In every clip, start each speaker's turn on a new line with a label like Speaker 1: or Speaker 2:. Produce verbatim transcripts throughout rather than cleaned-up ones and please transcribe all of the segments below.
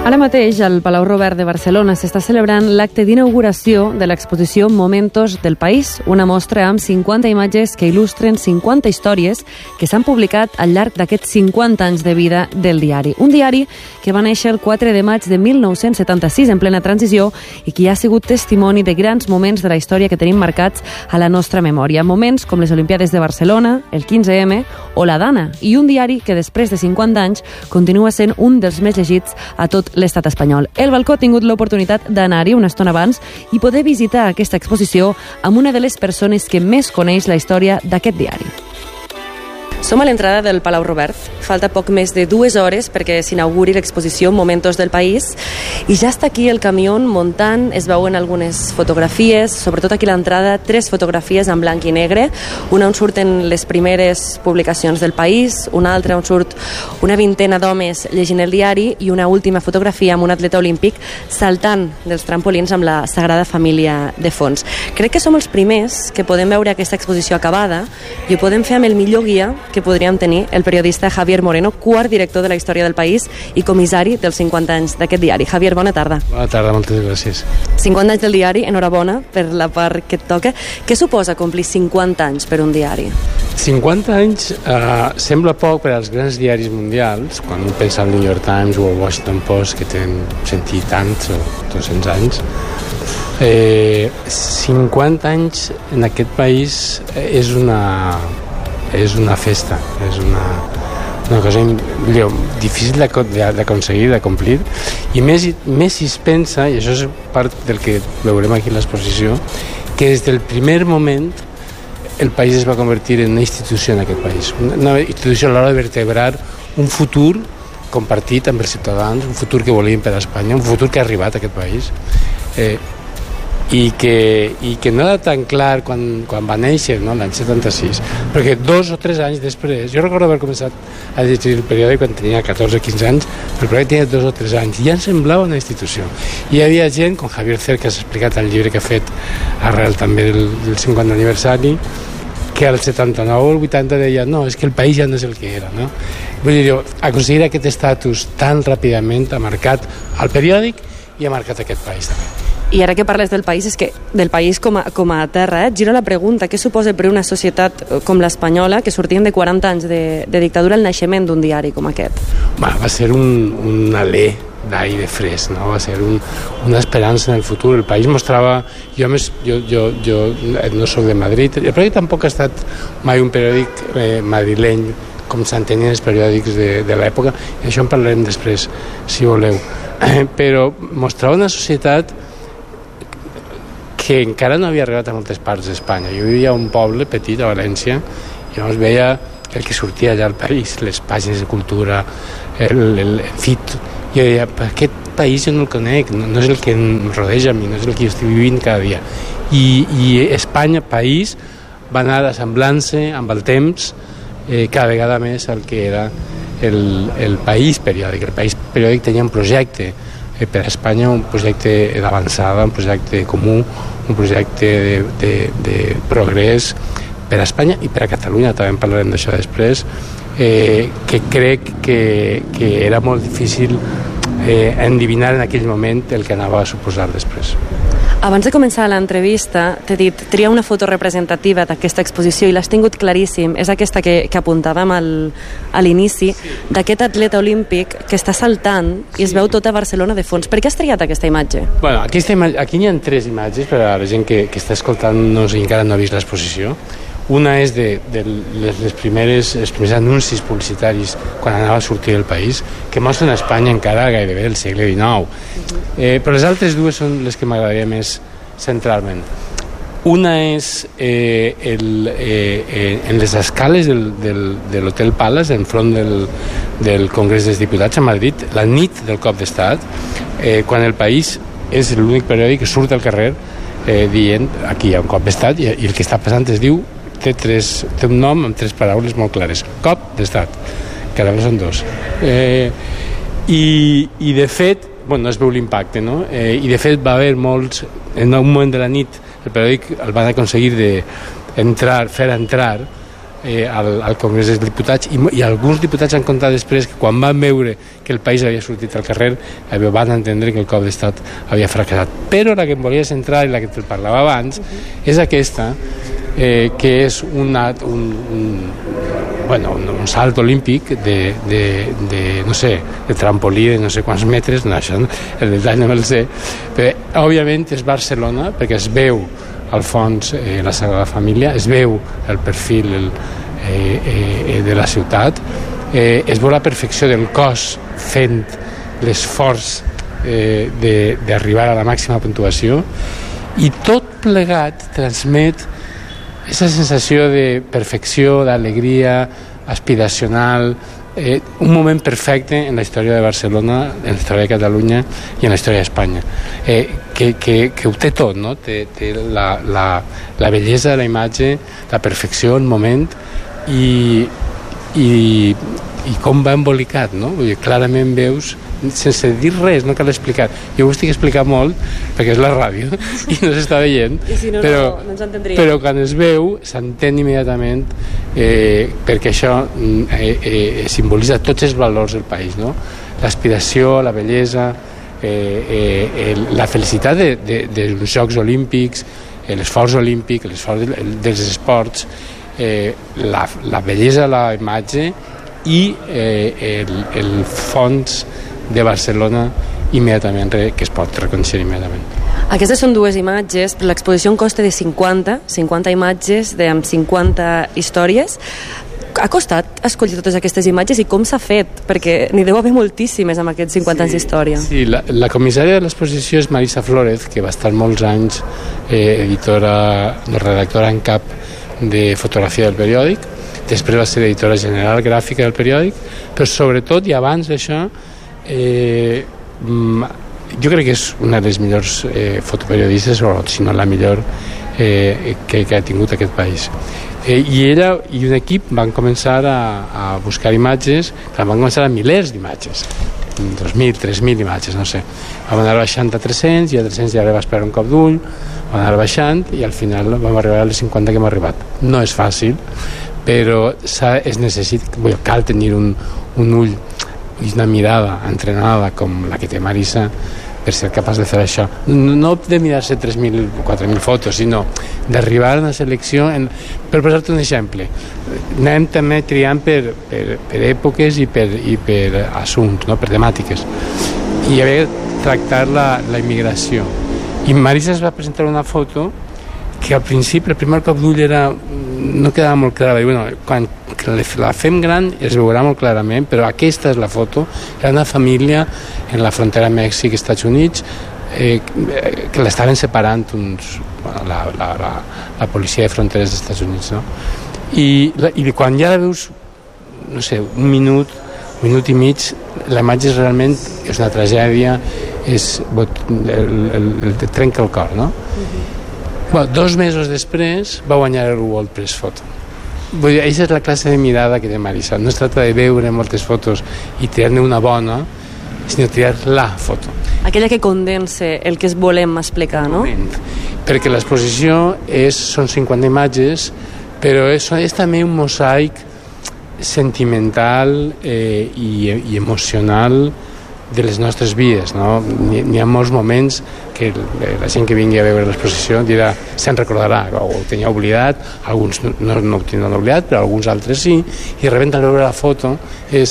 Speaker 1: Ara mateix, al Palau Robert de Barcelona s'està celebrant l'acte d'inauguració de l'exposició Momentos del País, una mostra amb cinquanta imatges que il·lustren cinquanta històries que s'han publicat al llarg d'aquests cinquanta anys de vida del diari. Un diari que va néixer el quatre de maig de mil nou-cents setanta-sis, en plena transició, i que ha sigut testimoni de grans moments de la història que tenim marcats a la nostra memòria. Moments com les Olimpiades de Barcelona, el quinze eme o la Dana, i un diari que després de cinquanta anys continua sent un dels més llegits a tot l'estat espanyol. El Balcó ha tingut l'oportunitat d'anar-hi una estona abans i poder visitar aquesta exposició amb una de les persones que més coneix la història d'aquest diari. Som a l'entrada del Palau Robert. Falta poc més de dues hores perquè s'inauguri l'exposició Momentos del País i ja està aquí el camió muntant, es veuen algunes fotografies, sobretot aquí a l'entrada, tres fotografies en blanc i negre, una on surten les primeres publicacions del País, una altra on surt una vintena d'homes llegint el diari i una última fotografia amb un atleta olímpic saltant dels trampolins amb la Sagrada Família de fons. Crec que som els primers que podem veure aquesta exposició acabada i ho podem fer amb el millor guia que podríem tenir, el periodista Javier Moreno, quart director de la història del País i comissari dels cinquanta anys d'aquest diari. Javier, bona tarda.
Speaker 2: Bona tarda, moltes gràcies.
Speaker 1: cinquanta anys del diari, enhorabona per la part que et toca. Què suposa complir cinquanta anys per un diari?
Speaker 2: cinquanta anys eh, sembla poc per als grans diaris mundials, quan un pensa al New York Times o al Washington Post, que tenen cent i tants o dos-cents anys. Eh, cinquanta anys en aquest país és una... és una festa, és una, una cosa millor, difícil d'aconseguir, de complir, i més, més si es pensa, i això és part del que veurem aquí a l'exposició, que des del primer moment el país es va convertir en una institució en aquest país, una institució a l'hora de vertebrar un futur compartit amb els ciutadans, un futur que volíem per a Espanya, un futur que ha arribat a aquest país. Eh, i que, i que no era tan clar quan, quan va néixer, no, l'any setanta-sis, perquè dos o tres anys després, jo recordo haver començat a llegir el periòdic quan tenia catorze o quinze anys, el periòdic tenia dos o tres anys, i ja em semblava una institució. I hi havia gent, com Javier Cer, que has explicat el llibre que ha fet arrel també del, del cinquanta aniversari, que al setanta-nou o el vuitanta deia no, és que el país ja no és el que era, no? Vull dir, aconseguir aquest estatus tan ràpidament ha marcat el periòdic i ha marcat aquest país també.
Speaker 1: I ara que parles del país, és que del país com a, com a terra, eh? Giro la pregunta, què suposa per una societat com l'espanyola, que sortien de quaranta anys de, de dictadura, el naixement d'un diari com aquest?
Speaker 2: Va, va ser un, un alè d'aire fresc, no? Va ser un, una esperança en el futur. El país mostrava... Jo, més, jo, jo, jo no soc de Madrid, el periòdic tampoc ha estat mai un periòdic eh, madrileny com s'entenien els periòdics de, de l'època, i això en parlarem després, si voleu. Eh, però mostrava una societat que encara no havia arribat a moltes parts d'Espanya. Jo vivia a un poble petit, a València, i llavors veia el que sortia allà al país, les pàgines de cultura, el, el, el fit. Jo deia, aquest país jo no el conec, no, no és el que em rodeja a mi, no és el que jo estic vivint cada dia. I, i Espanya, país, va anar assemblant-se amb el temps eh, cada vegada més al que era el, el país periòdic. El país periòdic tenia un projecte eh, per a Espanya, un projecte d'avançada, un projecte comú, un projecte de, de, de progrés per a Espanya i per a Catalunya, també en parlarem d'això després, eh, que crec que, que era molt difícil eh, endivinar en aquell moment el que anava a suposar després.
Speaker 1: Abans de començar l'entrevista, t'he dit, tria una foto representativa d'aquesta exposició i l'has tingut claríssim. És aquesta que, que apuntàvem al, a l'inici, sí, d'aquest atleta olímpic que està saltant i sí, es veu tota Barcelona de fons. Per què has triat aquesta imatge?
Speaker 2: Bueno, aquesta imatge, aquí hi ha tres imatges per a la gent que, que està escoltant-nos i encara no ha vist l'exposició. Una és de, de les, les primeres, els primers anuncis publicitaris quan anava a sortir del país, que mostren Espanya encara gairebé del segle dinou. Uh-huh. Eh, però les altres dues són les que m'agradaria més centralment. Una és eh, el, eh, eh, en les escales del, del, de l'Hotel Palace, enfront del, del Congrés dels Diputats a Madrid, la nit del cop d'estat, eh, quan el País és l'únic periòdic que surt al carrer eh, dient aquí hi ha un cop d'estat i, i el que està passant es diu Té, tres, té un nom amb tres paraules molt clares. Cop d'estat, que ara són dos. Eh, i, I de fet, bueno, no es veu l'impacte, no? Eh, I de fet va haver molts, en un moment de la nit, el periòdic el van aconseguir de entrar, fer entrar eh, al, al Congrés dels Diputats, i, i alguns diputats han contat després que quan van veure que el país havia sortit al carrer eh, van entendre que el cop d'estat havia fracassat. Però la que em volia centrar i la que te parlava abans uh-huh. és aquesta, eh, que és una, un, un, bueno, un, un salt olímpic de, de, de, no sé, de trampolí de no sé quants metres, no, això, el detall no me'l sé, però òbviament és Barcelona, perquè es veu al fons eh, la Sagrada Família, es veu el perfil el, eh, eh, de la ciutat, eh, es veu la perfecció del cos fent l'esforç eh, d'arribar a la màxima puntuació, i tot plegat transmet aquesta sensació de perfecció, d'alegria aspiracional, eh, un moment perfecte en la història de Barcelona, en la història de Catalunya i en la història d'Espanya, eh, que, que, que ho té tot, no? Té, té la, la, la bellesa de la imatge, la perfecció, el moment, i, i, i com va embolicat, no? Vull dir, clarament veus, sense dir res, no cal explicar. Jo ho estic explicant molt perquè és la ràdio i no s'està veient,
Speaker 1: si no,
Speaker 2: però,
Speaker 1: no, no ens entendríem.
Speaker 2: Però quan es veu s'entén immediatament, eh, perquè això eh, eh, simbolitza tots els valors del país, no? L'aspiració, la bellesa, eh, eh, el, la felicitat de, de, dels Jocs Olímpics, l'esforç olímpic, l'esforç de, dels esports, eh, la, la bellesa de la imatge i eh, el, el fons de Barcelona immediatament, que es pot reconèixer immediatament.
Speaker 1: Aquestes són dues imatges, però l'exposició en costa de cinquanta, cinquanta imatges de, amb cinquanta històries. Ha costat escollir totes aquestes imatges i com s'ha fet? Perquè n'hi deu haver moltíssimes amb aquests cinquanta sí, anys d'història.
Speaker 2: Sí, la, la comissària de l'exposició és Marisa Flórez, que va estar molts anys eh, editora, redactora en cap de fotografia del periòdic, després va ser editora general gràfica del periòdic, però sobretot i abans d'això eh, jo crec que és una de les millors eh, fotoperiodistes, o si no la millor eh, que, que ha tingut aquest país. Eh, i ella i un equip van començar a, a buscar imatges, van començar a milers d'imatges, dos mil, tres mil imatges, no sé. Vam anar baixant a tres-cents, i a tres-cents ja va esperar un cop d'ull, vam anar baixant i al final vam arribar a les cinquanta que hem arribat. No és fàcil, però es necessita, cal tenir un, un ull i una mirada entrenada com la que té Marisa per ser capaç de fer això. No de mirar-se tres mil o quatre mil fotos, sinó d'arribar a una selecció en... Per posar-te un exemple, anem també triant per, per, per èpoques i per, i per assumptes, no? Per temàtiques, i haver tractar la, la immigració. I Marisa es va presentar una foto que al principi, el primer cop d'ull era, no quedava molt clara. I, bueno, quan la fem gran es veurà molt clarament, però aquesta és la foto. Era una família en la frontera Mèxic-Estats Units eh, que l'estaven separant uns, bueno, la, la, la, la policia de fronteres dels Estats Units, no? I, i quan ja la veus, no sé, un minut, un minut i mig, la imatge és realment és una tragèdia, és, el, el, el, el trenca el cor, no? Uh-huh. Bueno, dos mesos després va guanyar el World Press Photo. Vull dir, aquesta és la classe de mirada que té Marisa. No es tracta de veure moltes fotos i triar-ne una bona, sinó triar la foto.
Speaker 1: Aquella que condensa el que es volem explicar, no?
Speaker 2: Perquè l'exposició és, són cinquanta imatges, però és, és també un mosaic sentimental eh, i, i emocional de les nostres vides, no? N'hi ha molts moments que la gent que vingui a veure l'exposició dirà, se'n recordarà, o ho tenia oblidat, alguns no, no, no ho tenen oblidat, però alguns altres sí, i de sobte al veure la foto és...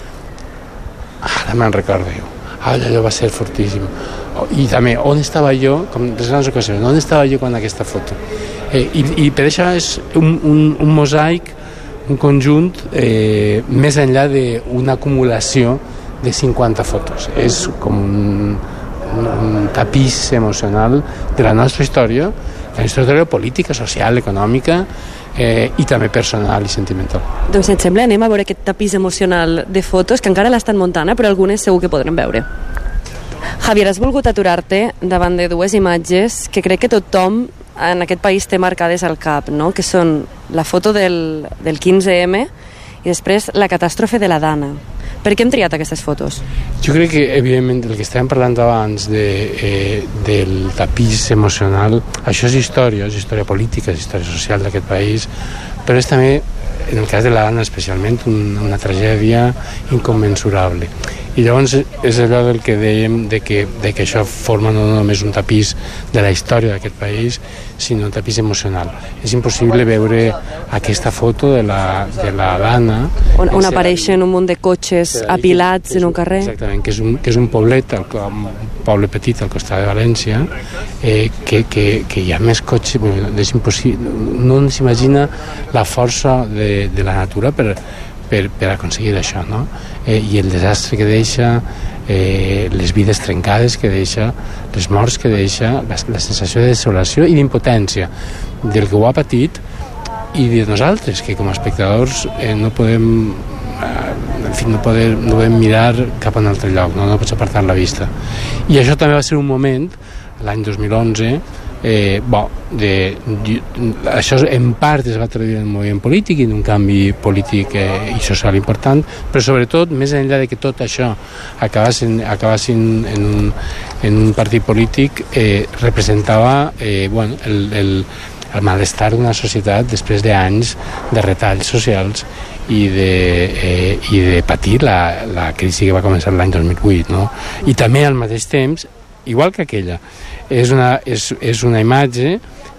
Speaker 2: Ara me'n recordo jo, ah, allò va ser fortíssim. I també, on estava jo, com les grans ocasions, on estava jo quan aquesta foto? Eh, i, I per això és un, un, un mosaic, un conjunt, eh, més enllà d'una acumulació de cinquanta fotos. És com un, un, un tapís emocional de la nostra història, la nostra història política, social, econòmica eh, i també personal i sentimental.
Speaker 1: Doncs si et sembla anem a veure aquest tapís emocional de fotos que encara l'estan muntant, eh, però algunes segur que podrem veure. Javier, has volgut aturar-te davant de dues imatges que crec que tothom en aquest país té marcades al cap, no? Que són la foto del, del quinze eme i després la catàstrofe de la Dana. Per què hem triat aquestes fotos?
Speaker 2: Jo crec que, evidentment, el que estàvem parlant abans de, eh, del tapís emocional, això és història, és història política, és història social d'aquest país, però és també en el cas de la Anna especialment, un, una tragèdia incommensurable. I llavors és allò del que dèiem de que, de que això forma no només un tapís de la història d'aquest país, sinó un tapís emocional. És impossible veure aquesta foto de la, de la Dana
Speaker 1: on, on apareixen un munt de cotxes apilats en un carrer.
Speaker 2: Exactament, que és un, que és un poblet, un poble petit al costat de València, eh, que, que, que hi ha més cotxes, bueno, és impossible, no s'imagina la força de, de la natura per Per, per aconseguir això, no? Eh, i el desastre que deixa, eh, les vides trencades que deixa, les morts que deixa, la, la sensació de desolació i d'impotència del que ho ha patit i de nosaltres, que com a espectadors eh, no podem eh, en fi, no, poder, no podem mirar cap a un altre lloc, no, no pots apartar la vista. I això també va ser un moment, l'any dos mil onze, Eh, bo, de, de, això en part es va traduir en un moviment polític i en un canvi polític eh, i social important, però sobretot més enllà de que tot això acabassin, acabassin en, un, en un partit polític, eh, representava eh, bueno, el, el, el malestar d'una societat després d'anys de retalls socials i de, eh, i de patir la, la crisi que va començar l'any dos mil vuit, no? I també al mateix temps, igual que aquella, és una, és, és una imatge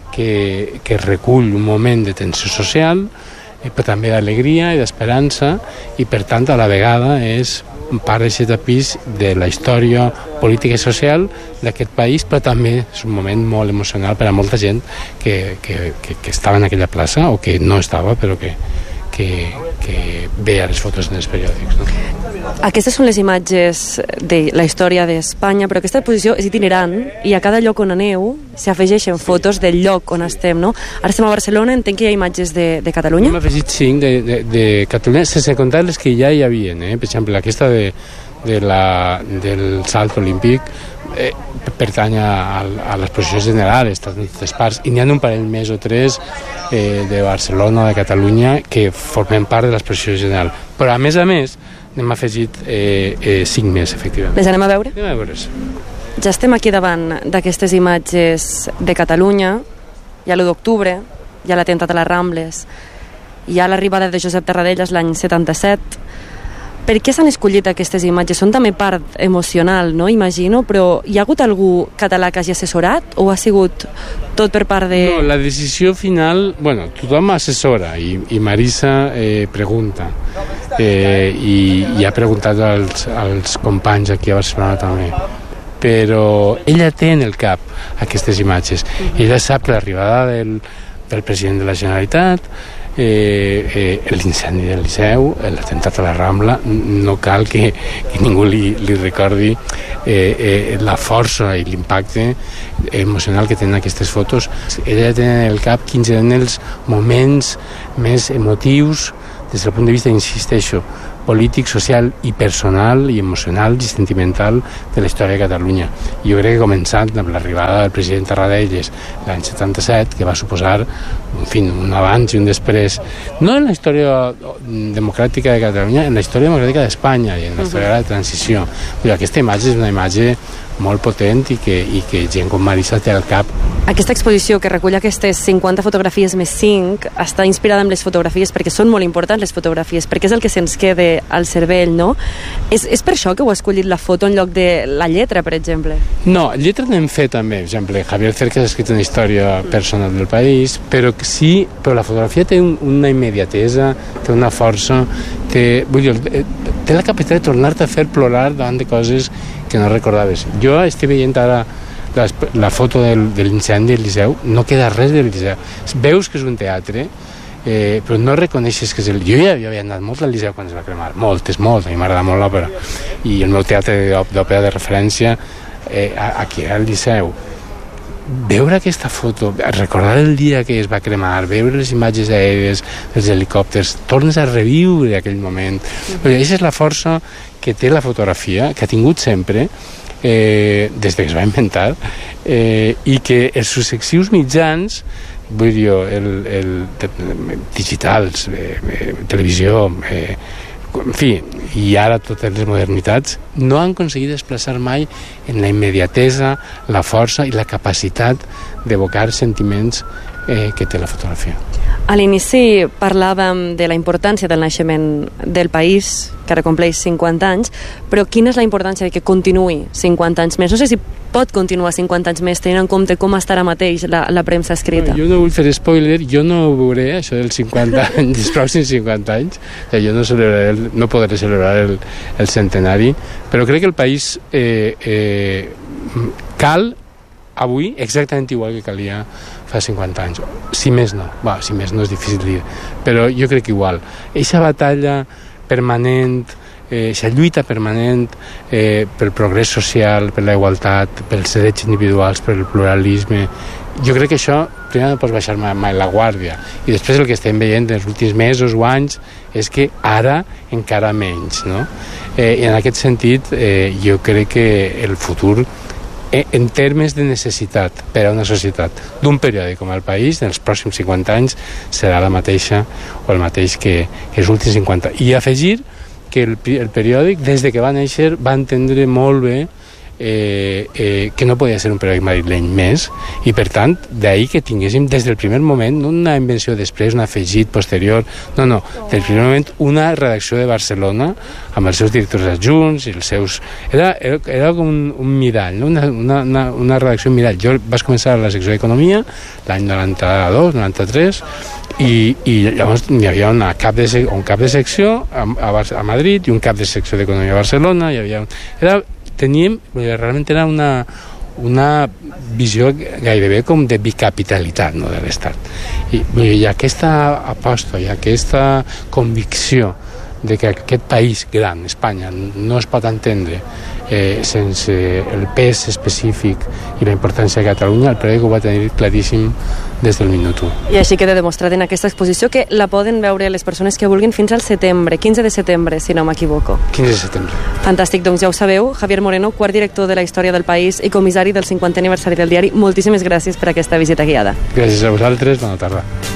Speaker 2: que, que recull un moment de tensió social, eh, però també d'alegria i d'esperança, i per tant a la vegada és part d'aquest tapís de la història política i social d'aquest país, però també és un moment molt emocional per a molta gent que, que, que, que estava en aquella plaça o que no estava, però que, que, que veia les fotos en els periòdics, no?
Speaker 1: Aquestes són les imatges de la història d'Espanya, però aquesta exposició és itinerant i a cada lloc on aneu s'afegeixen fotos del lloc on estem, no? Ara estem a Barcelona, entenc que hi ha imatges de, de Catalunya?
Speaker 2: Hem afegit cinc de, de, de Catalunya, sense comptar les que ja hi havia, eh? Per exemple, aquesta de, de la, del salt olímpic eh, pertany a, a l'exposició general, està en totes parts, i n'hi ha un parell més o tres eh, de Barcelona, de Catalunya, que formen part de l'exposició general. Però a més a més n'hem afegit eh, eh, cinc més, efectivament.
Speaker 1: Les anem a veure?
Speaker 2: Anem a veure.
Speaker 1: Ja estem aquí davant d'aquestes imatges de Catalunya. Hi ha l'u d'octubre, hi ha l'atemptat a les Rambles, hi ha l'arribada de Josep Tarradellas l'any setanta-set. Per què s'han escollit aquestes imatges? Són també part emocional, no? Imagino, però hi ha hagut algú català que hagi assessorat o ha sigut tot per part de...
Speaker 2: No, la decisió final, bueno, tothom assessora i, i Marisa eh, pregunta eh, i, i ha preguntat als, als companys aquí a Barcelona també, però ella té en el cap aquestes imatges. Ella sap que l'arribada del, del president de la Generalitat, Eh, eh, l'incendi del Liceu, l'atemptat a la Rambla, no cal que, que ningú li, li recordi eh, eh, la força i l'impacte emocional que tenen aquestes fotos. Ella té en el cap quins eren els moments més emotius des del punt de vista, insisteixo, polític, social i personal i emocional i sentimental de la història de Catalunya. Jo crec que començant amb l'arribada del president Tarradellas l'any setanta-set, que va suposar en fi, un abans i un després, no en la història democràtica de Catalunya, en la història democràtica d'Espanya i en la història de la transició. Però aquesta imatge és una imatge molt potent i que, i que gent com Marisa té al cap.
Speaker 1: Aquesta exposició que recull aquestes cinquanta fotografies més cinc està inspirada en les fotografies perquè són molt importants les fotografies, perquè és el que se'ns queda al cervell, no? És, és per això que heu escollit la foto en lloc de la lletra, per exemple?
Speaker 2: No, lletra n'hem fet també. Per exemple, Javier Cercas ha escrit una història personal del país, però sí, però la fotografia té un, una immediatesa, té una força, té, vull dir, té la capacitat de tornar-te a fer plorar davant de coses que no recordaves. Jo estic veient ara la, la foto del, de l'incendi del Liceu, no queda res del Liceu. Veus que és un teatre, eh, però no reconeixes que és el... Jo ja havia anat molt al Liceu quan es va cremar, moltes, molt, a mi m'agrada molt l'òpera, i el meu teatre d'òpera de referència eh, aquí era el Liceu. Veure aquesta foto, recordar el dia que es va cremar, veure les imatges aèries, els helicòpters, tornes a reviure aquell moment. Mm-hmm. Aquesta és la força que té la fotografia, que ha tingut sempre, eh, des que es va inventar, eh, i que els successius mitjans, vull dir, el, el, el, digitals, eh, eh, televisió, eh, en fi, i ara totes les modernitats, no han aconseguit desplaçar mai en la immediatesa, la força i la capacitat d'evocar sentiments eh, que té la fotografia.
Speaker 1: A l'inici parlàvem de la importància del naixement del país, que ara compleix cinquanta anys, però quina és la importància de que continuï cinquanta anys més? No sé si pot continuar cinquanta anys més, tenint en compte com està ara mateix la, la premsa escrita.
Speaker 2: Jo no vull fer spoiler, jo no ho veuré, això dels cinquanta anys, dels pròxims cinquanta anys. Jo no, celebraré el, no podré celebrar el, el centenari, però crec que el país eh, eh, cal avui exactament igual que calia fa cinquanta anys. Si més no, va, si més no és difícil dir, però jo crec que igual. Eixa batalla permanent, eixa eh, lluita permanent eh, pel progrés social, per la igualtat, pels drets individuals, pel pluralisme, jo crec que això primer no pots baixar mai, mai la guàrdia, i després el que estem veient en els últims mesos o anys és que ara encara menys, no? Eh, i en aquest sentit eh, jo crec que el futur en termes de necessitat per a una societat d'un període com el País, en els pròxims cinquanta anys serà la mateixa o el mateix que, que els últims cinquanta. I afegir que el, el periòdic, des de que va néixer, va entendre molt bé eh, eh, que no podia ser un periòdic madrileny més, i per tant d'ahir que tinguéssim des del primer moment, no una invenció després, un afegit posterior, no, no, des del primer moment una redacció de Barcelona amb els seus directors adjunts i els seus... Era, era, era com un, un mirall, no? una, una, una, una redacció mirall. Jo vaig començar a la secció d'Economia l'any noranta-dos, noranta-tres, i, i llavors hi havia una cap de, un cap de secció a, a, a Madrid i un cap de secció d'Economia a Barcelona, hi havia... Era, teníem, realment era una, una visió gairebé com de bicapitalitat, no, de l'Estat. I, i aquesta aposta i aquesta convicció de que aquest país gran, Espanya, no es pot entendre eh, sense el pes específic i la importància de Catalunya, el periòdic ho va tenir claríssim des del minut u.
Speaker 1: I així queda demostrat en aquesta exposició, que la poden veure les persones que vulguin fins al setembre, quinze de setembre, si no m'equivoco.
Speaker 2: quinze de setembre.
Speaker 1: Fantàstic, doncs ja ho sabeu. Javier Moreno, quart director de la Història del País i comissari del cinquantè aniversari del diari, moltíssimes gràcies per aquesta visita guiada.
Speaker 2: Gràcies a vosaltres, bona tarda.